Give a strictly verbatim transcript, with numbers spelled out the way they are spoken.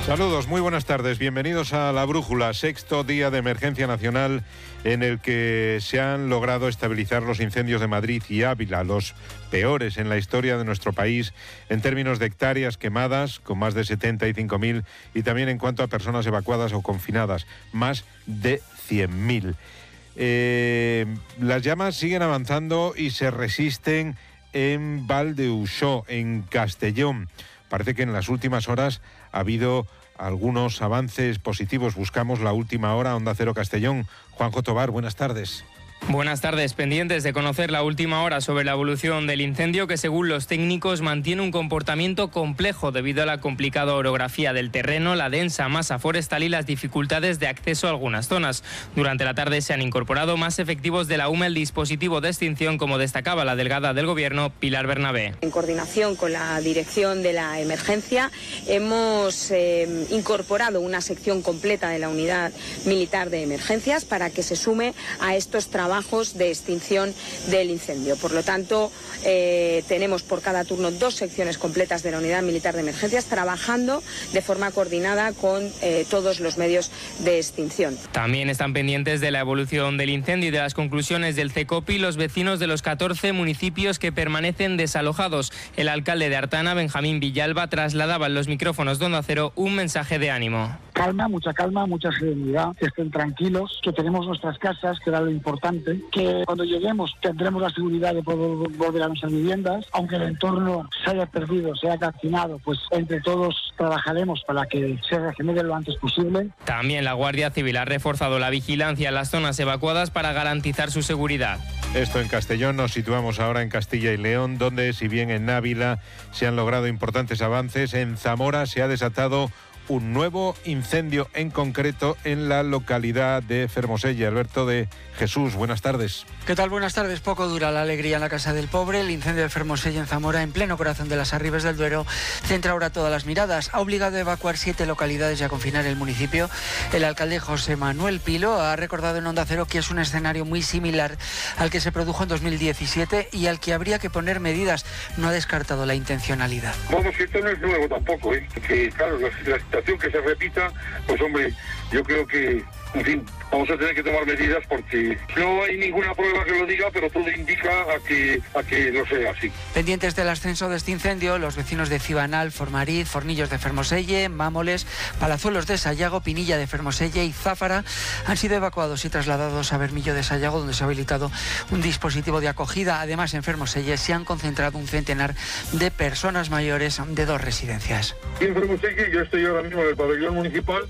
Saludos, muy buenas tardes. Bienvenidos a La Brújula, sexto día de emergencia nacional en el que se han logrado estabilizar los incendios de Madrid y Ávila, los peores en la historia de nuestro país en términos de hectáreas quemadas, con más de setenta y cinco mil, y también en cuanto a personas evacuadas o confinadas, más de cien mil. Eh, las llamas siguen avanzando y se resisten en Valdeusó, en Castellón. Parece que en las últimas horas ha habido algunos avances positivos. Buscamos la última hora. Onda Cero Castellón. Juanjo Tobar, buenas tardes. Buenas tardes, pendientes de conocer la última hora sobre la evolución del incendio, que según los técnicos mantiene un comportamiento complejo debido a la complicada orografía del terreno, la densa masa forestal y las dificultades de acceso a algunas zonas. Durante la tarde se han incorporado más efectivos de la U M E al dispositivo de extinción, como destacaba la delegada del Gobierno, Pilar Bernabé. En coordinación con la dirección de la emergencia hemos eh, incorporado una sección completa de la unidad militar de emergencias para que se sume a estos trabajos trabajos de extinción del incendio. Por lo tanto, eh, tenemos por cada turno dos secciones completas de la Unidad Militar de Emergencias trabajando de forma coordinada con eh, todos los medios de extinción. También están pendientes de la evolución del incendio y de las conclusiones del CECOPI los vecinos de los catorce municipios que permanecen desalojados. El alcalde de Artana, Benjamín Villalba, trasladaba en los micrófonos de Onda Cero un mensaje de ánimo. Calma, mucha calma, mucha serenidad, que estén tranquilos, que tenemos nuestras casas, que era lo importante, que cuando lleguemos tendremos la seguridad de poder volver a nuestras viviendas, aunque el entorno se haya perdido, se haya calcinado, pues entre todos trabajaremos para que se regenere lo antes posible. También la Guardia Civil ha reforzado la vigilancia en las zonas evacuadas para garantizar su seguridad. Esto en Castellón. Nos situamos ahora en Castilla y León, donde si bien en Ávila se han logrado importantes avances, en Zamora se ha desatado un nuevo incendio, en concreto en la localidad de Fermoselle. Alberto de Jesús, buenas tardes. ¿Qué tal? Buenas tardes. Poco dura la alegría en la Casa del Pobre. El incendio de Fermoselle en Zamora, en pleno corazón de las Arribes del Duero, centra ahora todas las miradas. Ha obligado a evacuar siete localidades y a confinar el municipio. El alcalde José Manuel Pilo ha recordado en Onda Cero que es un escenario muy similar al que se produjo en dos mil diecisiete y al que habría que poner medidas. No ha descartado la intencionalidad. Vamos, que esto no es nuevo tampoco, ¿eh? Que claro, la, la situación que se repita, pues hombre, yo creo que, en fin, vamos a tener que tomar medidas porque no hay ninguna prueba que lo diga, pero todo indica a que, a que no sea así. Pendientes del ascenso de este incendio, los vecinos de Cibanal, Formariz, Fornillos de Fermoselle, Mámoles, Palazuelos de Sayago, Pinilla de Fermoselle y Záfara han sido evacuados y trasladados a Bermillo de Sayago, donde se ha habilitado un dispositivo de acogida. Además, en Fermoselle se han concentrado un centenar de personas mayores de dos residencias. Y en Fermoselle yo estoy ahora mismo en el pabellón municipal.